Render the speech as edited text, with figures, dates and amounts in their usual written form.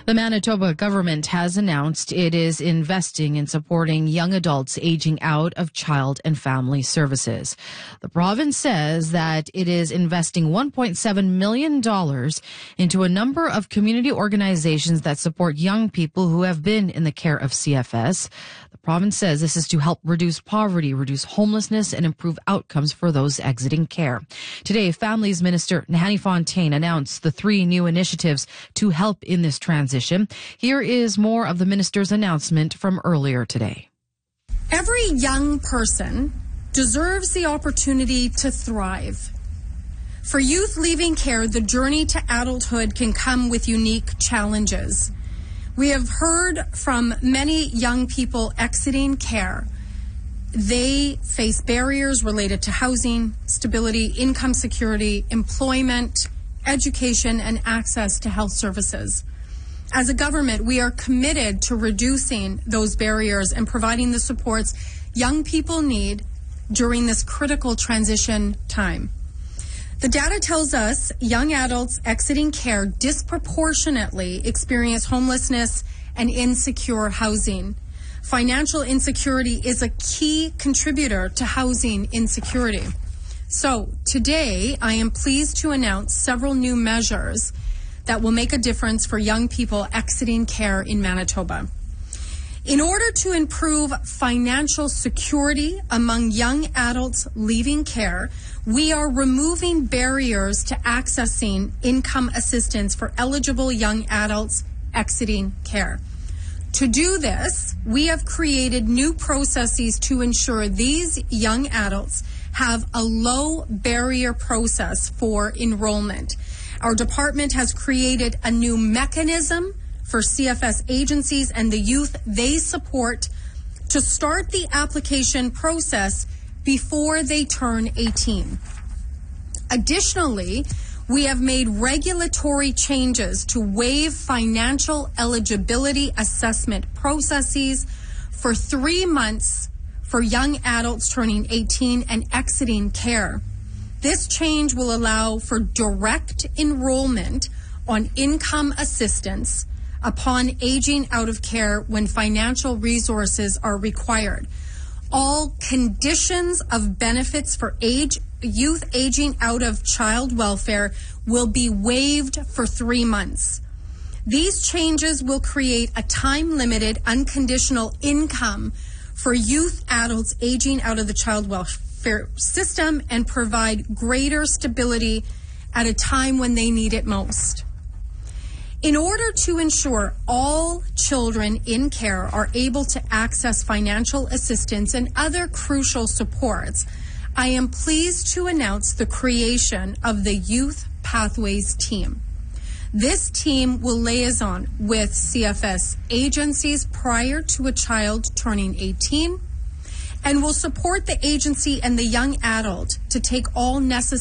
The Manitoba government has announced it is investing in supporting young adults aging out of child and family services. The province says that it is investing $1.7 million into a number of community organizations that support young people who have been in the care of CFS. The province says this is to help reduce poverty, reduce homelessness, and improve outcomes for those exiting care. Today, Families Minister Nahanni Fontaine announced the 3 new initiatives to help in this transition. Here is more of the minister's announcement from earlier today. Every young person deserves the opportunity to thrive. For youth leaving care, the journey to adulthood can come with unique challenges. We have heard from many young people exiting care. They face barriers related to housing, stability, income security, employment, education, and access to health services. As a government, we are committed to reducing those barriers and providing the supports young people need during this critical transition time. The data tells us young adults exiting care disproportionately experience homelessness and insecure housing. Financial insecurity is a key contributor to housing insecurity. So today, I am pleased to announce several new measures that will make a difference for young people exiting care in Manitoba. In order to improve financial security among young adults leaving care, we are removing barriers to accessing income assistance for eligible young adults exiting care. To do this, we have created new processes to ensure these young adults have a low barrier process for enrollment. Our department has created a new mechanism for CFS agencies and the youth they support to start the application process before they turn 18. Additionally, we have made regulatory changes to waive financial eligibility assessment processes for 3 months for young adults turning 18 and exiting care. This change will allow for direct enrollment on income assistance upon aging out of care when financial resources are required. All conditions of benefits for youth aging out of child welfare will be waived for 3 months. These changes will create a time-limited, unconditional income for youth adults aging out of the child welfare system and provide greater stability at a time when they need it most. In order to ensure all children in care are able to access financial assistance and other crucial supports, I am pleased to announce the creation of the Youth Pathways Team. This team will liaison with CFS agencies prior to a child turning 18 and will support the agency and the young adult to take all necessary